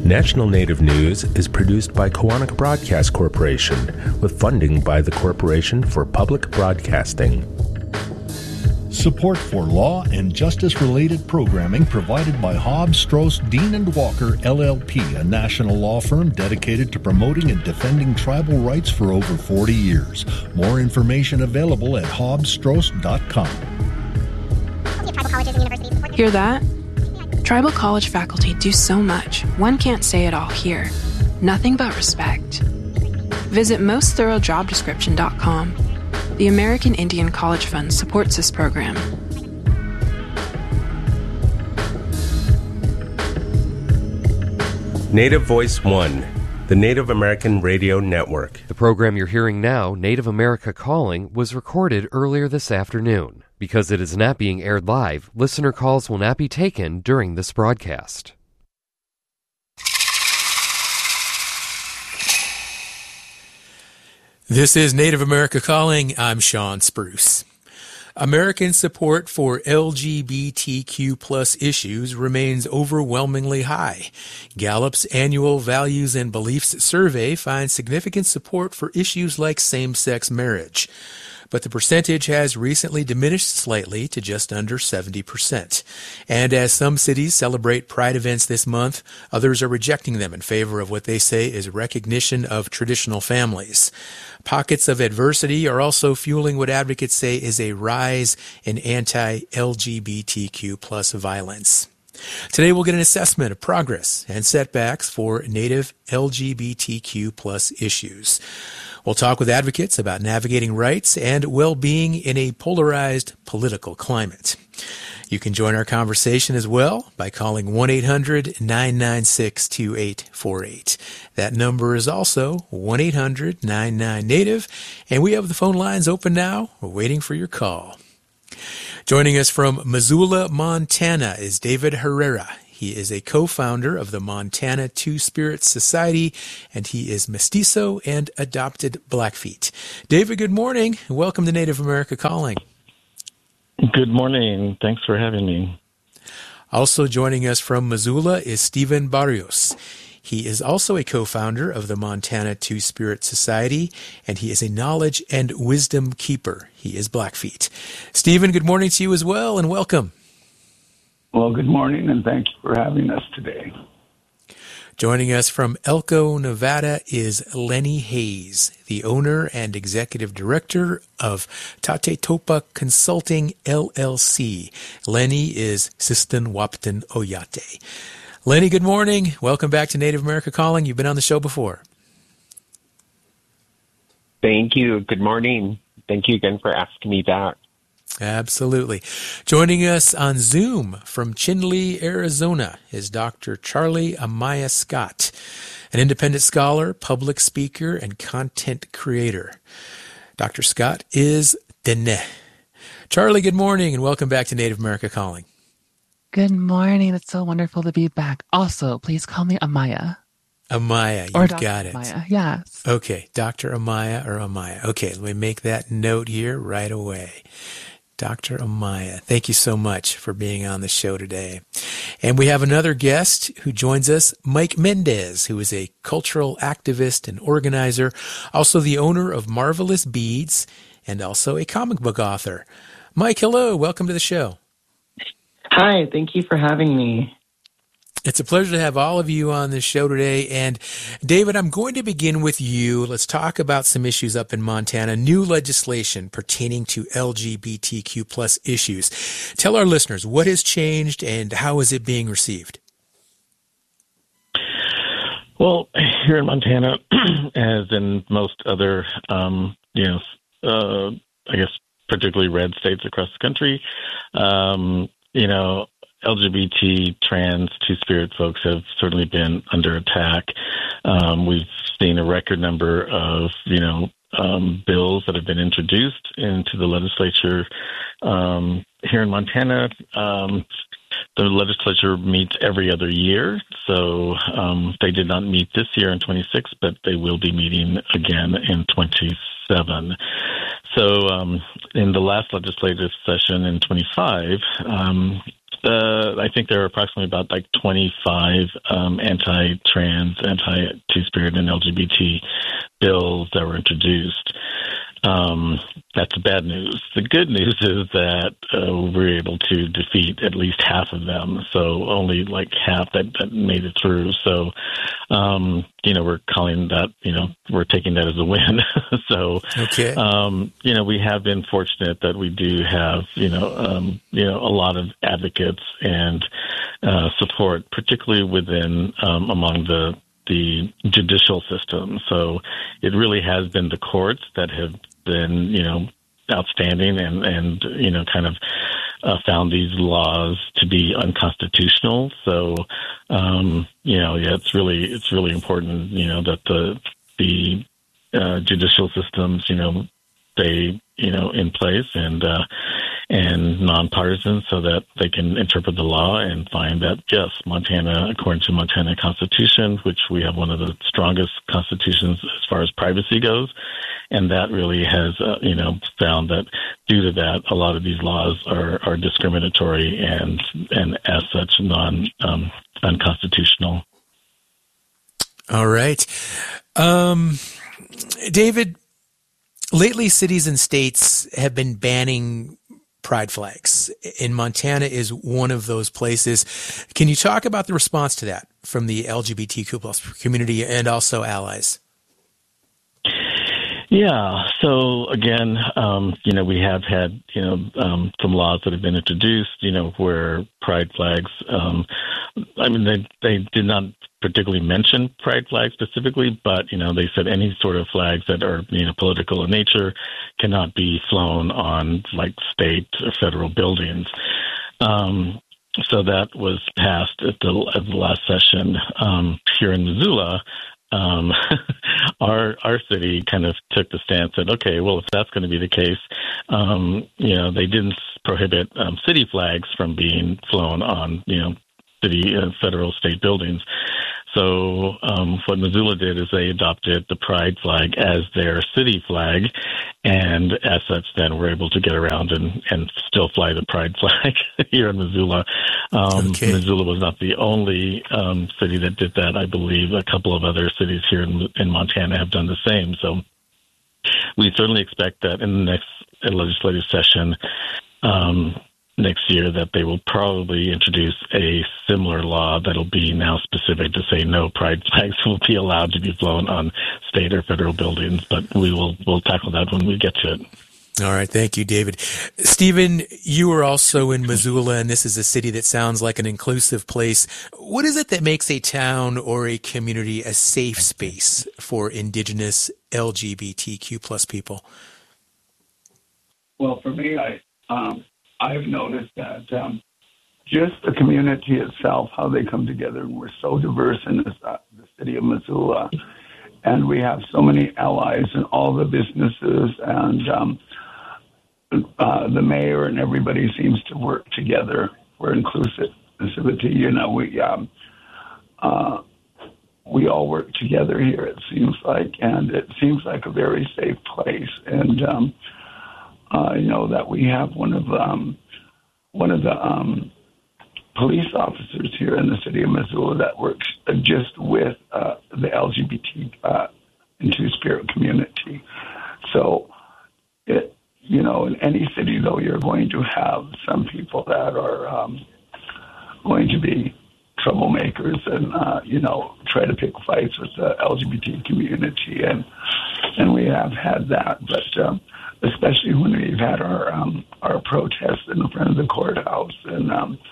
National Native News is produced by Koahnic Broadcast Corporation with funding by the Corporation for Public Broadcasting. Support for law and justice-related programming provided by Hobbs, Strauss, Dean & Walker, LLP, a national law firm dedicated to promoting and defending tribal rights for over 40 years. More information available at hobbsstrauss.com. Hear that? Tribal college faculty do so much, one can't say it all here. Nothing but respect. Visit mostthoroughdjobdescription.com. The American Indian College Fund supports this program. Native Voice One, the Native American Radio Network. The program you're hearing now, Native America Calling, was recorded earlier this afternoon. Because it is not being aired live, listener calls will not be taken during this broadcast. This is Native America Calling. I'm Sean Spruce. American support for LGBTQ plus issues remains overwhelmingly high. Gallup's annual Values and Beliefs survey finds significant support for issues like same-sex marriage. But the percentage has recently diminished slightly to just under 70%. And as some cities celebrate Pride events this month, others are rejecting them in favor of what they say is recognition of traditional families. Pockets of adversity are also fueling what advocates say is a rise in anti-LGBTQ plus violence. Today we'll get an assessment of progress and setbacks for Native LGBTQ plus issues. We'll talk with advocates about navigating rights and well-being in a polarized political climate. You can join our conversation as well by calling 1-800-996-2848. That number is also 1-800-99-NATIVE, and we have the phone lines open now. We're waiting for your call. Joining us from Missoula, Montana is David Herrera. He is a co-founder of the Montana Two-Spirit Society, and he is mestizo and adopted Blackfeet. David, good morning. Welcome to Native America Calling. Good morning. Thanks for having me. Also joining us from Missoula is Stephen Barrios. He is also a co-founder of the Montana Two-Spirit Society, and he is a knowledge and wisdom keeper. He is Blackfeet. Stephen, good morning to you as well, and welcome. Well, good morning, and thank you for having us today. Joining us from Elko, Nevada is Lenny Hayes, the owner and executive director of Tate Topa Consulting, LLC. Lenny is Sistan Wapton Oyate. Lenny, good morning. Welcome back to Native America Calling. You've been on the show before. Thank you. Good morning. Thank you again for asking me back. Absolutely. Joining us on Zoom from Chinle, Arizona is Dr. Charlie Amaya Scott, an independent scholar, public speaker, and content creator. Dr. Scott is Dene. Charlie, good morning, and welcome back to Native America Calling. Good morning. It's so wonderful to be back. Also, please call me Amaya. Amaya, or you've Dr. got it. Amaya, yes. Okay, Dr. Amaya or Amaya. Okay, let me make that note here right away. Dr. Amaya, thank you so much for being on the show today. And we have another guest who joins us, Mike Mendez, who is a cultural activist and organizer, also the owner of Marvelous Beads, and also a comic book author. Mike, hello. Welcome to the show. Hi, thank you for having me. It's a pleasure to have all of you on this show today. And David, I'm going to begin with you. Let's talk about some issues up in Montana, new legislation pertaining to LGBTQ plus issues. Tell our listeners what has changed and how is it being received? Well, here in Montana, as in most other, I guess particularly red states across the country, LGBT, trans, Two-Spirit folks have certainly been under attack. We've seen a record number of, bills that have been introduced into the legislature. Here in Montana, the legislature meets every other year. So they did not meet this year in 26, but they will be meeting again in 27. So in the last legislative session in 25, I think there are approximately about 25 anti-trans, anti-Two-Spirit, and LGBT bills that were introduced. That's the bad news. The good news is that we were able to defeat at least half of them, so only half that made it through. So, we're calling that, we're taking that as a win. So, okay. We have been fortunate that we do have, a lot of advocates and support, particularly within among the judicial system. So it really has been the courts that have been, outstanding and kind of found these laws to be unconstitutional. So, it's really important, that the judicial systems, stay, in place and nonpartisan, so that they can interpret the law and find that, yes, Montana, according to Montana Constitution, which we have one of the strongest constitutions as far as privacy goes, and that really has, found that due to that, a lot of these laws are discriminatory and as such unconstitutional. All right. David, lately cities and states have been banning pride flags, and Montana is one of those places. Can you talk about the response to that from the LGBTQ plus community and also allies? Yeah. So again, we have had, some laws that have been introduced, where pride flags, they did not particularly mention pride flags specifically, but, they said any sort of flags that are, political in nature cannot be flown on state or federal buildings. So that was passed at the last session here in Missoula. Our city kind of took the stance that, okay, well, if that's going to be the case, they didn't prohibit city flags from being flown on, city and federal state buildings. So what Missoula did is they adopted the pride flag as their city flag, and as such, then we're able to get around and still fly the pride flag here in Missoula. Okay. Missoula was not the only city that did that. I believe a couple of other cities here in Montana have done the same. So we certainly expect that in the next legislative session next year that they will probably introduce a similar law that'll be now specific to say no pride flags will be allowed to be flown on state or federal buildings, but we'll tackle that when we get to it. All right. Thank you, David. Stephen, you are also in Missoula, and this is a city that sounds like an inclusive place. What is it that makes a town or a community a safe space for Indigenous LGBTQ plus people? Well, for me, I've noticed that just the community itself, how they come together, and we're so diverse in the city of Missoula, and we have so many allies in all the businesses, and the mayor and everybody seems to work together for inclusivity. We all work together here, it seems like, and it seems like a very safe place. And that we have one of the police officers here in the city of Missoula that works just with the LGBT and Two-Spirit community. So, in any city, though, you're going to have some people that are going to be troublemakers and, try to pick fights with the LGBT community. And we have had that, but especially when we've had our protests in front of the courthouse and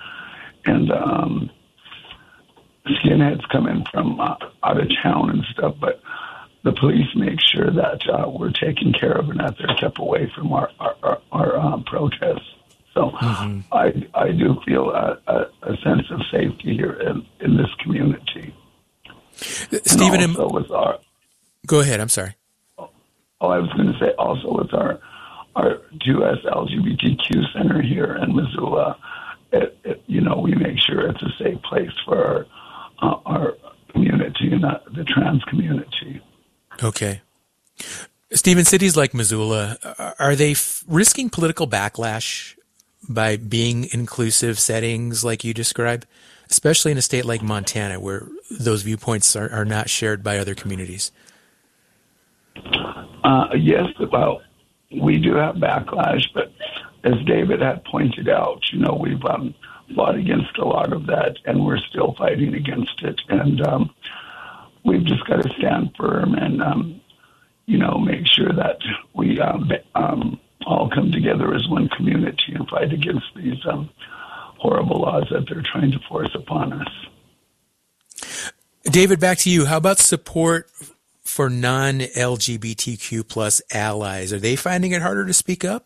skinheads come in from out of town and stuff, but the police make sure that we're taken care of and that they're kept away from our protests. So I do feel a sense of safety here in this community. Stephen, go ahead. I'm sorry. I was going to say also with our 2S LGBTQ center here in Missoula, we make sure it's a safe place for our community and the trans community. Okay. Stephen, cities like Missoula, are they risking political backlash by being inclusive settings like you describe, especially in a state like Montana where those viewpoints are not shared by other communities? Yes, well, we do have backlash, but as David had pointed out, we've fought against a lot of that, and we're still fighting against it. And we've just got to stand firm and, make sure that we all come together as one community and fight against these horrible laws that they're trying to force upon us. David, back to you. How about support for non-LGBTQ plus allies? Are they finding it harder to speak up?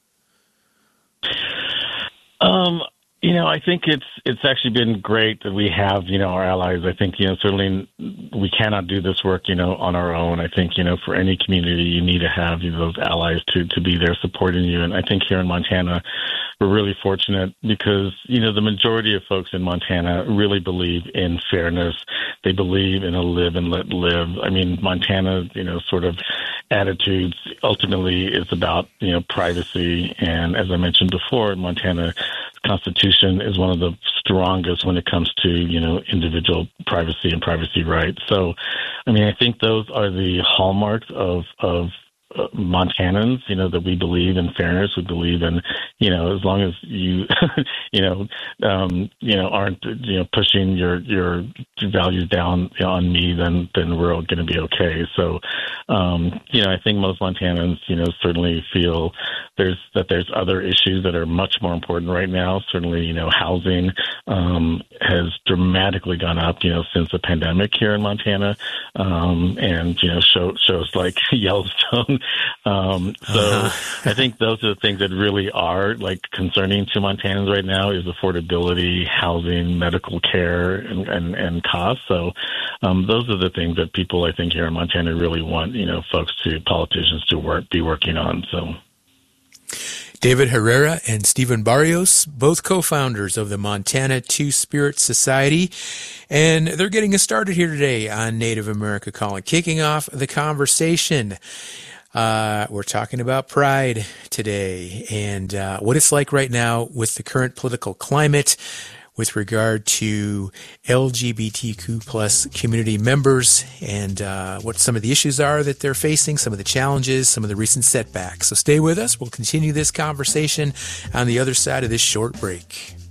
I think it's actually been great that we have, our allies. I think, certainly we cannot do this work, on our own. I think, for any community, you need to have those allies to be there supporting you. And I think here in Montana, we're really fortunate because, the majority of folks in Montana really believe in fairness. They believe in a live and let live. I mean, Montana, sort of attitudes ultimately is about, privacy. And as I mentioned before, Montana Constitution is one of the strongest when it comes to, individual privacy and privacy rights. So, I think those are the hallmarks of Montanans, that we believe in fairness. We believe in, as long as you, aren't, pushing your values down on me, then we're all going to be okay. So, I think most Montanans, certainly feel there's other issues that are much more important right now. Certainly, housing has dramatically gone up, since the pandemic here in Montana, and shows like Yellowstone. I think those are the things that really are concerning to Montanans right now is affordability, housing, medical care, and costs. So those are the things that people I think here in Montana really want politicians to be working on. So. David Herrera and Stephen Barrios, both co-founders of the Montana Two-Spirit Society, and they're getting us started here today on Native America Calling, kicking off the conversation. We're talking about pride today and what it's like right now with the current political climate with regard to LGBTQ plus community members and what some of the issues are that they're facing, some of the challenges, some of the recent setbacks. So stay with us. We'll continue this conversation on the other side of this short break.